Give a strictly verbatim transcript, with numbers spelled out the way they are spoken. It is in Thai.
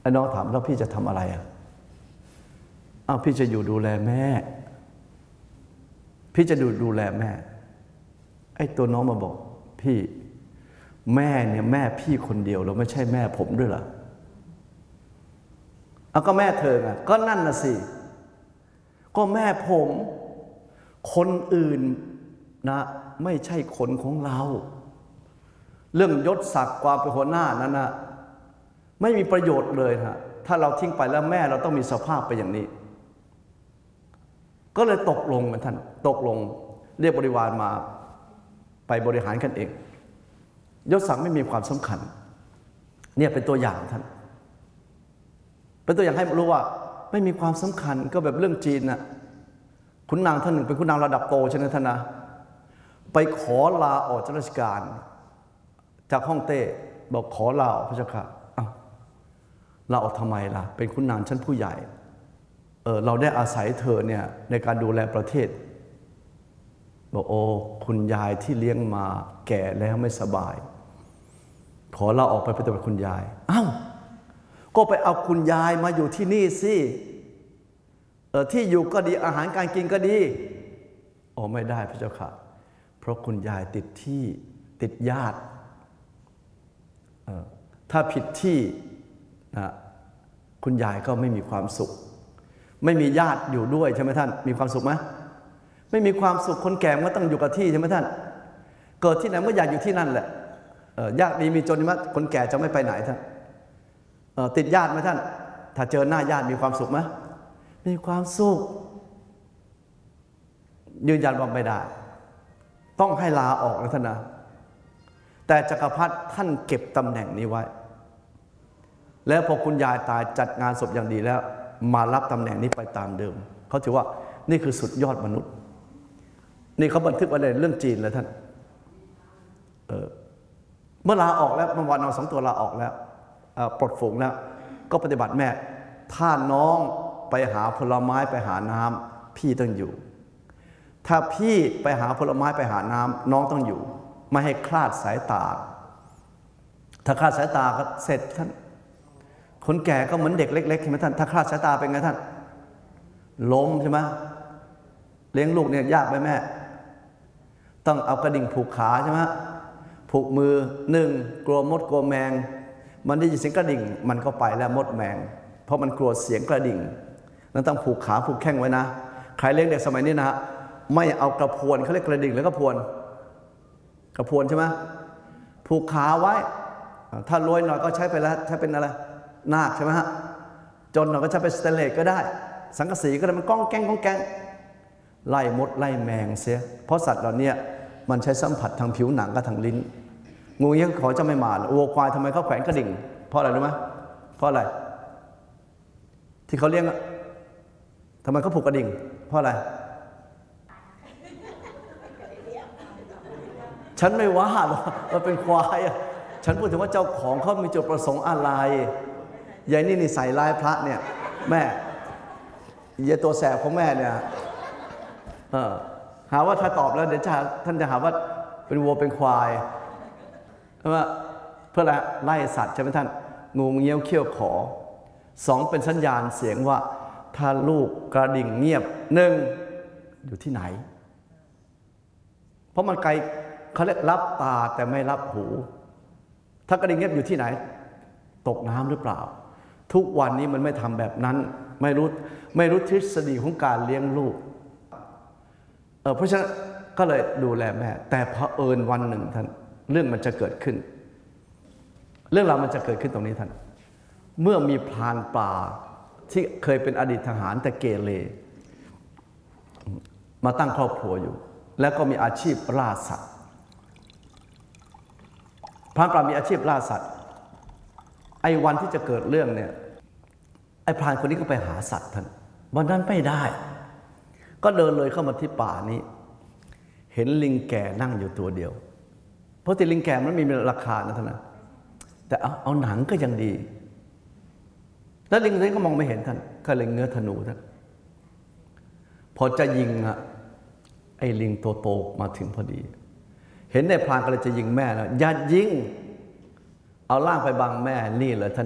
ไอ้น้องถามแล้วพี่จะทำอะไรอ่ะอ้าวพี่จะอยู่ดูแลแม่พี่จะดูดูแลแม่ไอ้ตัวน้องมาบอกพี่แม่เนี่ยแม่พี่คนเดียวแล้วไม่ใช่แม่ผมด้วยเหรอเอาก็แม่เธอไงก็นั่นน่ะสิก็แม่ผมคนอื่นนะไม่ใช่คนของเราเรื่องยศศักดิ์ความเป็นหัวหน้านั้นนะไม่มีประโยชน์เลยฮะถ้าเราทิ้งไปแล้วแม่เราต้องมีสภาพไปอย่างนี้ก็เลยตกลงกันท่านตกลงเรียกบริวารมาไปบริหารกันเองยศศักดิ์ไม่มีความสำคัญเนี่ยเป็นตัวอย่างท่านเป็นตัวอย่างให้รู้ว่าไม่มีความสำคัญก็แบบเรื่องจีนน่ะขุนนางท่านหนึ่งเป็นขุนนางระดับโตใช่ไหมท่านนะไปขอลาออกจากราชการจากฮ่องเต้บอกขอลาออกพระเจ้าค่ะอ้าวลาออกทำไมล่ะเป็นขุนนางชั้นผู้ใหญ่เออเราได้อาศัยเธอเนี่ยในการดูแลประเทศบอกโอ้คุณยายที่เลี้ยงมาแก่แล้วไม่สบายขอลาออกไปเป็นคุณยายอ้าวก็ไปเอาคุณยายมาอยู่ที่นี่สิเออที่อยู่ก็ดีอาหารการกินก็ดีอ๋อไม่ได้พระเจ้าค่ะเพราะคุณยายติดที่ติดญาติเออถ้าผิดที่นะคุณยายก็ไม่มีความสุขไม่มีญาติอยู่ด้วยใช่ไหมท่านมีความสุขไหมไม่มีความสุขคนแก่ก็ต้องอยู่กับที่ใช่ไหมท่านเกิดที่ไหนก็อยากอยู่ที่นั่นแหละยากดีมีจนมั้ยคนแก่จะไม่ไปไหนท่านติดญาติไหมท่านถ้าเจอหน้าญาติมีความสุขไหมมีความสุขยืนยันว่าไม่ได้ต้องให้ลาออกนะท่านนะแต่จักรพรรดิท่านเก็บตำแหน่งนี้ไว้แล้วพอคุณยายตายจัดงานศพอย่างดีแล้วมารับตำแหน่งนี้ไปตามเดิมเขาถือว่านี่คือสุดยอดมนุษย์นี่เขาบันทึกไว้ในเรื่องจีนเลยท่านเออเมื่อลาออกแล้วเมื่อวานเอาสองตัวลาออกแล้วปลดฝูงแล้วก็ปฏิบัติแม่ถ้าน้องไปหาผลไม้ไปหาน้ำพี่ต้องอยู่ถ้าพี่ไปหาผลไม้ไปหาน้ำน้องต้องอยู่ไม่ให้คลาดสายตาถ้าคลาดสายตาก็เสร็จท่านคนแก่ก็เหมือนเด็กเล็กๆใช่ไหมท่านถ้าคลาดสายตาเป็นไงท่านล้มใช่ไหมเลี้ยงลูกเนี่ยยากไหมแม่ต้องเอากระดิ่งผูกขาใช่ไหมผูกมือหนึ่งกลัวมดกลัวแมงมันได้ยินเสียงกระดิ่งมันก็ไปแล้วมดแมงเพราะมันกลัวเสียงกระดิ่งนั้นต้องผูกขาผูกแข้งไว้นะใครเลี้ยงเด็กสมัยนี้นะไม่เอากระพวนเขาเรียกกระดิ่งแล้วก็พวนกระพวนใช่ไหมผูกขาไว้ถ้ารวยหน่อยก็ใช้ไปแล้วใช้เป็นอะไรนาคใช่ไหมฮะจนหน่อยก็ใช้เป็นสเตนเลสก็ได้สังกะสีก็ได้มันก้องแก้งก้องแก้งไล่มดไล่แมงเสียเพราะสัตว์เหล่านี้มันใช้สัมผัสทางผิวหนังกับทางลิ้นงูเงี้ยขอจะไม่มาวัวควายทำไมเขาแขวนกระดิ่งเพราะอะไรรู้ไหมเพราะอะไรที่เขาเลี้ยงทำไมเขาผูกกระดิ่งเพราะอะไรฉันไม่ว่าหรอกว่าเป็นควายฉันพูดถึงว่าเจ้าของเขามีจุดประสงค์อะไรยายนี่นี่ใส่ลายพระเนี่ยแม่ยายตัวแสบของแม่เนี่ยเออหาว่าถ้าตอบแล้วเดี๋ยวท่านจะหาว่าเป็นวัวเป็นควายเพราะว่าเพื่ออะไรไล่สัตว์ใช่ไหมท่านงูเงี้ยวเขี้ยวขอสองเป็นสัญญาณเสียงว่าถ้าลูกกระดิ่งเงียบหนึ่งอยู่ที่ไหนเพราะมันไกลเขาเรียกรับตาแต่ไม่รับหูถ้ากระดิ่งเงียบอยู่ที่ไหนตกน้ำหรือเปล่าทุกวันนี้มันไม่ทำแบบนั้นไม่รู้ไม่รู้ทฤษฎีของการเลี้ยงลูกเออเพราะฉะนั้นก็เลยดูแลแม่แต่เผอิญวันหนึ่งท่านเรื่องมันจะเกิดขึ้นเรื่องราวมันจะเกิดขึ้นตรงนี้ท่านเมื่อมีพรานป่าที่เคยเป็นอดีตทหารแต่เกเรมาตั้งครอบครัวอยู่แล้วก็มีอาชีพล่าสัตว์พรานป่ามีอาชีพล่าสัตว์ไอ้วันที่จะเกิดเรื่องเนี่ยไอ้พรานคนนี้ก็ไปหาสัตว์ท่านวันนั้นไม่ได้ก็เดินเลยเข้ามาที่ป่านี้เห็นลิงแก่นั่งอยู่ตัวเดียวเพราะที่ลิงแก่มันมีราคานะท่านนะแต่เอาเอาหนังก็ยังดีแล้วลิงนี้ก็มองไม่เห็นท่านก็เล็งเนื้อธนูท่านพอจะยิงอะไอ้ลิงตัวโตมาถึงพอดีเห็นในพรานก็เลยจะยิงแม่แล้วอย่ายิงเอาล่างไปบังแม่นี่เหรอท่าน